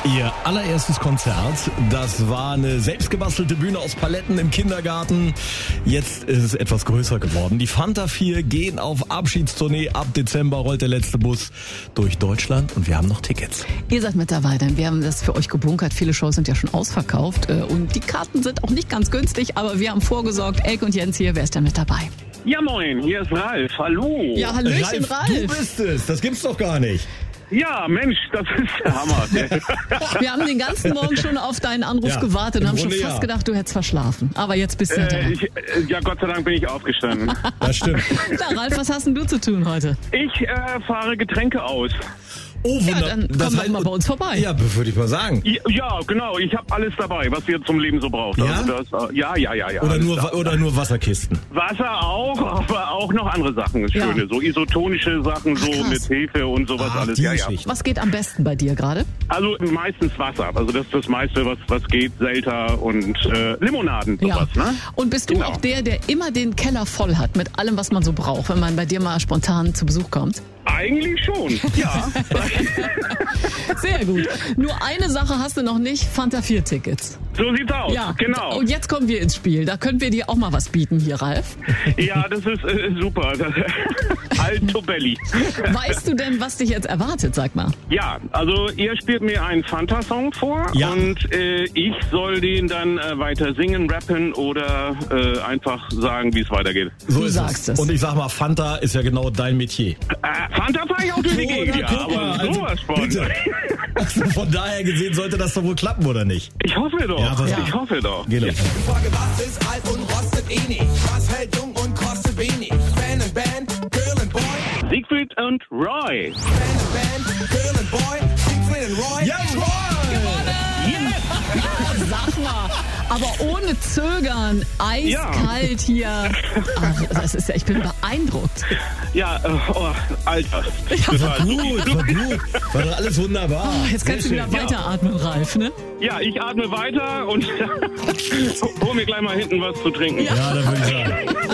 Ihr allererstes Konzert, das war eine selbstgebastelte Bühne aus Paletten im Kindergarten. Jetzt ist es etwas größer geworden. Die Fanta 4 gehen auf Abschiedstournee. Ab Dezember rollt der letzte Bus durch Deutschland und wir haben noch Tickets. Ihr seid mit dabei, denn wir haben das für euch gebunkert. Viele Shows sind ja schon ausverkauft und die Karten sind auch nicht ganz günstig, aber wir haben vorgesorgt. Elke und Jens hier, wer ist denn mit dabei? Ja moin, hier ist Ralf, hallo. Ja, hallöchen Ralf. Du bist es, das gibt's doch gar nicht. Ja, Mensch, das ist der Hammer. Wir haben den ganzen Morgen schon auf deinen Anruf gewartet und haben schon fast gedacht, du hättest verschlafen. Aber jetzt bist du hinterher. Ja, Gott sei Dank bin ich aufgestanden. Das stimmt. Na, Ralf, was hast denn du zu tun heute? Ich fahre Getränke aus. Oh, ja, dann komm doch mal bei uns vorbei. Ja, würde ich mal sagen. Ja, genau. Ich habe alles dabei, was ihr zum Leben so braucht. Ja? Also das, ja. Oder nur Wasserkisten. Wasser auch, aber auch noch andere Sachen. Schöne, Ja. so isotonische Sachen, so krass. mit Hefe und sowas alles. Die Ja. Geschichte. Was geht am besten bei dir gerade? Also meistens Wasser. Also das ist das meiste, was geht. Selter und Limonaden, sowas, ne? Und bist du Genau. auch der immer den Keller voll hat mit allem, was man so braucht, wenn man bei dir mal spontan zu Besuch kommt? Eigentlich schon, ja. Sehr gut. Nur eine Sache hast du noch nicht, Fanta 4 Tickets. So sieht's aus, genau. Und jetzt kommen wir ins Spiel. Da können wir dir auch mal was bieten hier, Ralf. Ja, das ist super. Alto Belly. Weißt du denn, was dich jetzt erwartet, sag mal? Ja, also ihr spielt mir einen Fanta-Song vor und ich soll den dann weiter singen, rappen oder einfach sagen, wie es weitergeht. So Du ist sagst es. Und ich sag mal, Fanta ist ja genau dein Metier. Fanta fahre ich auch durch die Gegend, ja, guck mal, aber also, sowas von. bitte. Also von daher gesehen sollte das doch wohl klappen, oder nicht? Ich hoffe doch, Ja, ich hoffe doch. Geh los. Die Frage, was ist alt und rostet eh nicht? Was hält jung und kostet wenig? Fan and Band, Girl and Boy. Siegfried und Roy. Fan and Band, Girl and Boy. Siegfried and Roy. Jawohl! Sag mal, aber ohne Zögern, eiskalt hier. Ach, das ist ja, ich bin beeindruckt. Ja, Alter. Das war gut. War doch alles wunderbar. Jetzt kannst du Sehr wieder schön. weiteratmen, Ralf, ne? Ja, ich atme weiter und hol mir gleich mal hinten was zu trinken. Ja, dann würde ich sagen.